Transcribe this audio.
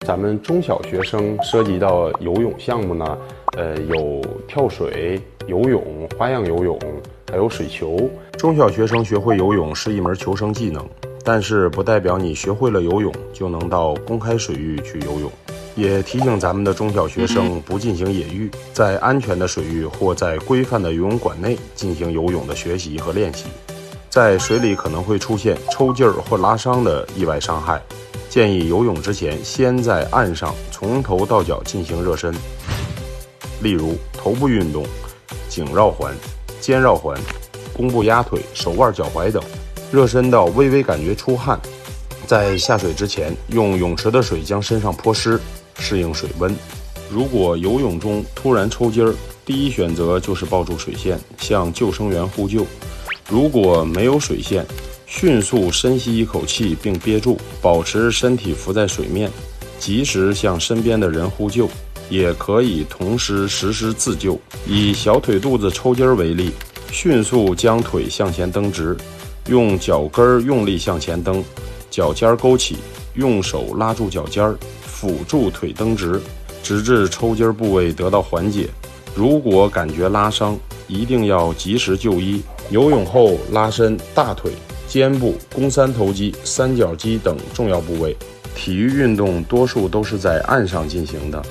咱们中小学生涉及到游泳项目呢，有跳水、游泳、花样游泳，还有水球。 中小学生学会游泳是一门求生技能，但是不代表你学会了游泳就能到公开水域去游泳。也提醒咱们的中小学生不进行野浴，在安全的水域或在规范的游泳馆内进行游泳的学习和练习。在水里可能会出现抽筋儿或拉伤的意外伤害，建议游泳之前先在岸上从头到脚进行热身，例如头部运动、颈绕环、肩绕环、弓步压腿、手腕、脚踝等，热身到微微感觉出汗。在下水之前，用泳池的水将身上泼湿，适应水温。如果游泳中突然抽筋儿，第一选择就是抱住水线，向救生员呼救。如果没有水线，迅速深吸一口气并憋住，保持身体浮在水面，及时向身边的人呼救。也可以同时实施自救。以小腿肚子抽筋为例，迅速将腿向前蹬直，用脚跟用力向前蹬，脚尖勾起，用手拉住脚尖，辅助腿蹬直，直至抽筋部位得到缓解。如果感觉拉伤，一定要及时就医。游泳后拉伸大腿、肩部、肱三头肌、三角肌等重要部位。体育运动多数都是在岸上进行的，